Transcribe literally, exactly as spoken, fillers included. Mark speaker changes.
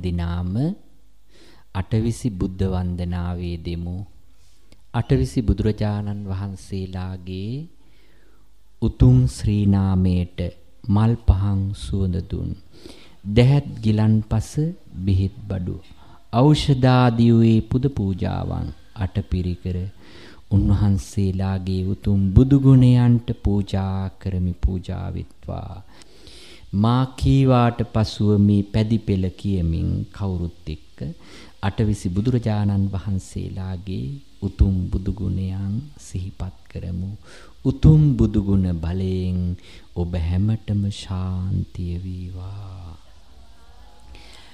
Speaker 1: දිනාම අටවිසි බුද්ධ වන්දනාවේ දෙමු. අටවිසි බුදුරජාණන් වහන්සේලාගේ උතුම් ශ්‍රී නාමයට මල් පහන් සුවඳ දුන් දැහැත් ගිලන්පස බෙහෙත් බඩු ඖෂධාදී වූ පුද පූජාවන් අටපිරිකර උන්වහන්සේලාගේ උතුම් බුදු ගුණයන්ට පූජා කරමි පූජා විත්වා. මා කීවාට පසුව මේ පැදි පෙළ කියමින් කවුරුත් එක්ක අටවිසි බුදුරජාණන් වහන්සේලාගේ උතුම් බුදු ගුණයන් සිහිපත් කරමු. උතුම් බුදු ගුණ බලයෙන් ඔබ හැමතෙම ශාන්තිය වේවා.